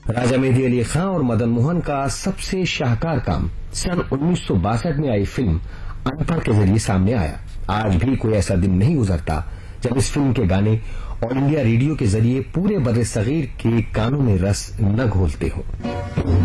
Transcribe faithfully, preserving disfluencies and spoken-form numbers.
राजा मेहदी अली खां और मदन मोहन का सबसे शाहकार काम सन उन्नीस सौ बासठ में आई फिल्म अनपढ़ के जरिए सामने आया। आज भी कोई ऐसा दिन नहीं गुजरता जब इस फिल्म के गाने ऑल इंडिया रेडियो के जरिए पूरे बर्रे सगीर के कानों में रस न घोलते हों।